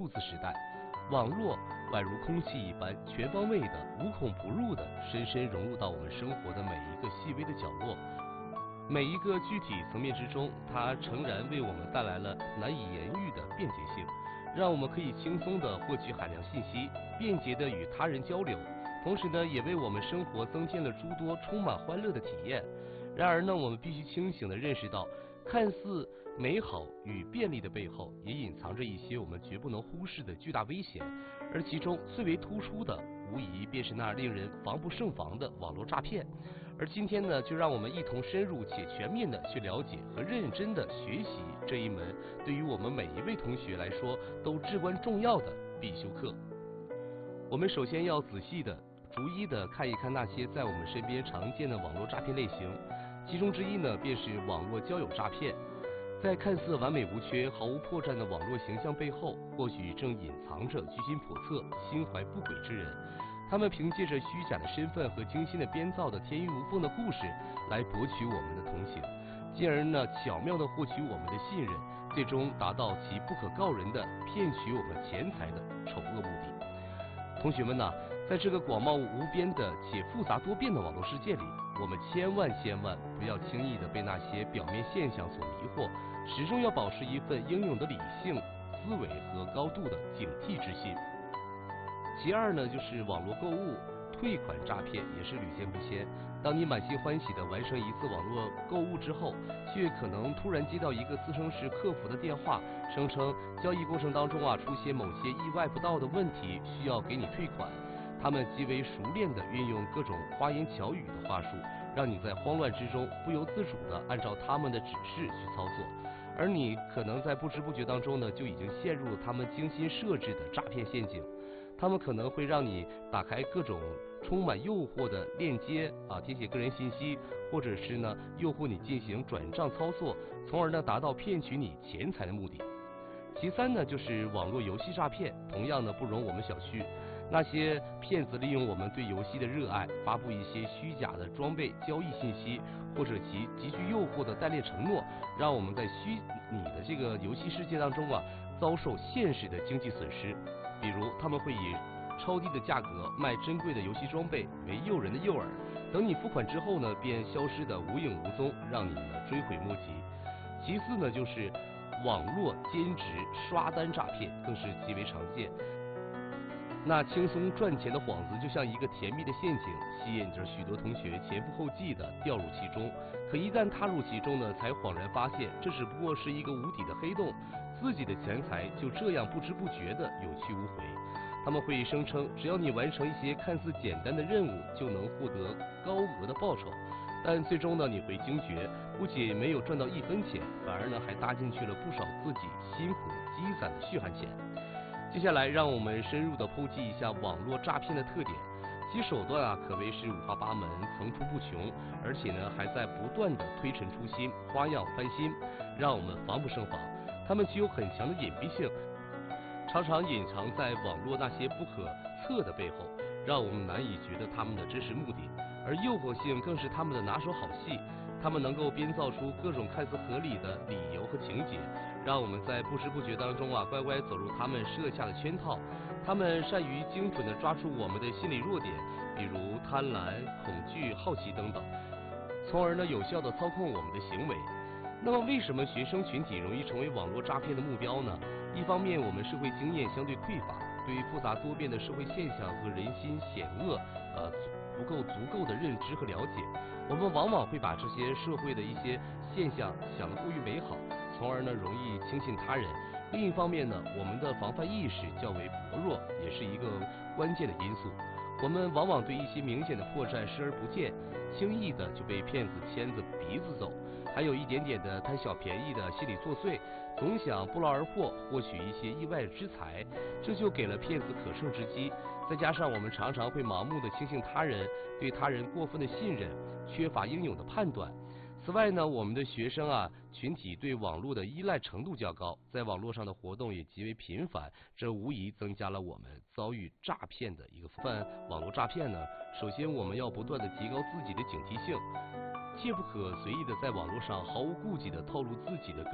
字时代，网络宛如空气一般，全方位的、无孔不入的，深深融入到我们生活的每一个细微的角落。每一个具体层面之中，它诚然为我们带来了难以言喻的便捷性，让我们可以轻松地获取海量信息，便捷地与他人交流，同时呢，也为我们生活增添了诸多充满欢乐的体验。然而呢，我们必须清醒地认识到，看似美好与便利的背后，也隐藏着一些我们绝不能忽视的巨大危险，而其中最为突出的，无疑便是那令人防不胜防的网络诈骗。而今天呢，就让我们一同深入且全面地去了解和认真地学习这一门对于我们每一位同学来说都至关重要的必修课。我们首先要仔细地逐一地看一看那些在我们身边常见的网络诈骗类型，其中之一呢，便是网络交友诈骗。在看似完美无缺、毫无破绽的网络形象背后，或许正隐藏着居心叵测、心怀不轨之人。他们凭借着虚假的身份和精心的编造的天衣无缝的故事，来博取我们的同情，进而呢巧妙地获取我们的信任，最终达到其不可告人的骗取我们钱财的丑恶目的。同学们呢，在这个广袤无边的且复杂多变的网络世界里，我们千万不要轻易地被那些表面现象所迷惑，始终要保持一份英勇的理性思维和高度的警惕之心。其二呢，就是网络购物退款诈骗也是屡见不鲜。当你满心欢喜地完成一次网络购物之后，却可能突然接到一个自称是客服的电话，声称交易过程当中出现某些意外不到的问题，需要给你退款。他们极为熟练地运用各种花言巧语的话术，让你在慌乱之中不由自主地按照他们的指示去操作，而你可能在不知不觉当中呢，就已经陷入了他们精心设置的诈骗陷阱。他们可能会让你打开各种充满诱惑的链接填写个人信息，或者是呢诱惑你进行转账操作，从而呢达到骗取你钱财的目的。其三呢，就是网络游戏诈骗，同样呢不容我们小觑。那些骗子利用我们对游戏的热爱，发布一些虚假的装备交易信息，或者其极具诱惑的代练承诺，让我们在虚拟的这个游戏世界当中遭受现实的经济损失。比如他们会以超低的价格卖珍贵的游戏装备为诱人的诱饵，等你付款之后呢，便消失得无影无踪，让你呢追悔莫及。其次呢，就是网络兼职刷单诈骗，更是极为常见。那轻松赚钱的幌子就像一个甜蜜的陷阱，吸引着许多同学前赴后继地掉入其中。可一旦踏入其中呢，才恍然发现这只不过是一个无底的黑洞，自己的钱财就这样不知不觉地有去无回。他们会声称，只要你完成一些看似简单的任务，就能获得高额的报酬。但最终呢，你会惊觉，不仅没有赚到一分钱，反而呢还搭进去了不少自己辛苦积攒的血汗钱。接下来，让我们深入地剖析一下网络诈骗的特点。其手段可谓是五花八门、层出不穷，而且呢还在不断地推陈出新、花样翻新，让我们防不胜防。它们具有很强的隐蔽性，常常隐藏在网络那些不可测的背后，让我们难以觉得他们的真实目的。而诱惑性更是他们的拿手好戏，他们能够编造出各种看似合理的理由和情节，让我们在不知不觉当中乖乖走入他们设下的圈套。他们善于精准地抓住我们的心理弱点，比如贪婪、恐惧、好奇等等，从而呢有效地操控我们的行为。那么为什么学生群体容易成为网络诈骗的目标呢？一方面，我们社会经验相对匮乏，对于复杂多变的社会现象和人心险恶不够足够的认知和了解，我们往往会把这些社会的一些现象想得过于美好，从而呢容易轻信他人。另一方面呢，我们的防范意识较为薄弱，也是一个关键的因素。我们往往对一些明显的破绽视而不见，轻易的就被骗子牵着鼻子走，还有一点点的贪小便宜的心理作祟，总想不劳而获，获取一些意外之财，这就给了骗子可乘之机。再加上我们常常会盲目的轻信他人，对他人过分的信任，缺乏应有的判断。此外呢，我们的学生群体对网络的依赖程度较高，在网络上的活动也极为频繁，这无疑增加了我们遭遇诈骗的一个犯网络诈骗呢，首先我们要不断的提高自己的警惕性，切不可随意的在网络上毫无顾忌的透露自己的